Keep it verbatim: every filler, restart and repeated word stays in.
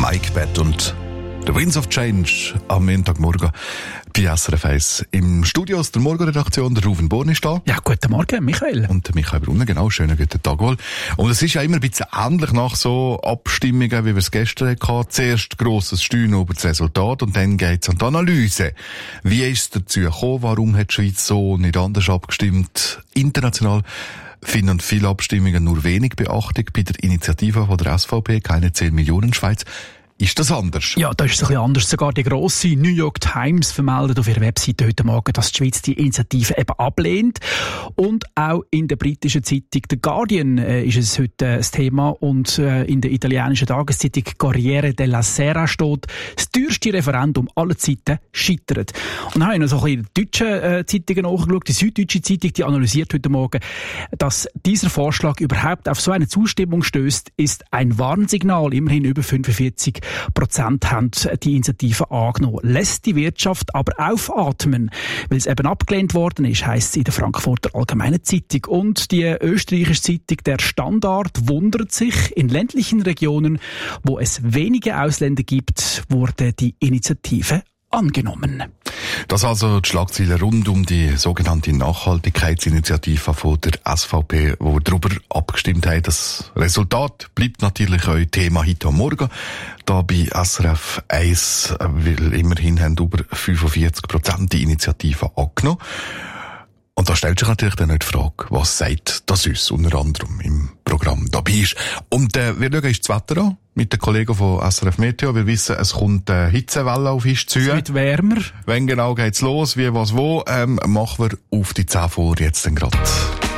Mike Bett und The Winds of Change am Montagmorgen bei S R F eins. Im Studio aus der Morgenredaktion, der Ruven Born ist da. Ja, guten Morgen, Michael. Und der Michael Brunner, genau, schönen guten Tag wohl. Und es ist ja immer ein bisschen ähnlich nach so Abstimmungen, wie wir es gestern hatten. Zuerst grosses Steuern über das Resultat und dann geht's an die Analyse. Wie ist es dazu gekommen? Warum hat die Schweiz so nicht anders abgestimmt? International finden viele Abstimmungen nur wenig Beachtung. Bei der Initiative von der S V P, keine zehn Millionen Schweiz. Ist das anders? Ja, das ist ein bisschen anders. Sogar die grosse New York Times vermeldet auf ihrer Webseite heute Morgen, dass die Schweiz die Initiative eben ablehnt. Und auch in der britischen Zeitung The Guardian äh, ist es heute äh, das Thema. Und äh, in der italienischen Tageszeitung Corriere della Sera steht, das teuerste Referendum aller Zeiten scheitert. Und dann habe ich noch so ein bisschen die deutschen äh, Zeitungen nachgeschaut. Die Süddeutsche Zeitung, die analysiert heute Morgen, dass dieser Vorschlag überhaupt auf so eine Zustimmung stößt, ist ein Warnsignal. Immerhin über fünfundvierzig Prozent haben die Initiative angenommen. Lässt die Wirtschaft aber aufatmen, weil es eben abgelehnt worden ist, heisst es in der Frankfurter Allgemeinen Zeitung. Und die österreichische Zeitung Der Standard wundert sich, in ländlichen Regionen, wo es wenige Ausländer gibt, wurde die Initiative angenommen. Das also die Schlagzeilen rund um die sogenannte Nachhaltigkeitsinitiative von der S V P, wo wir darüber abgestimmt haben. Das Resultat bleibt natürlich euer Thema heute am Morgen. Da bei S R F eins, weil immerhin haben über fünfundvierzig Prozent die Initiative angenommen. Und da stellt sich natürlich dann noch die Frage, was sagt das uns unter anderem im Programm dabei ist. Und äh, wir schauen uns das Wetter an mit den Kollegen von S R F Meteo. Wir wissen, es kommt eine Hitzewelle auf uns zu. Es wird wärmer. Wenn genau geht's los, wie, was, wo, ähm, machen wir auf die zehn vor jetzt dann gerade.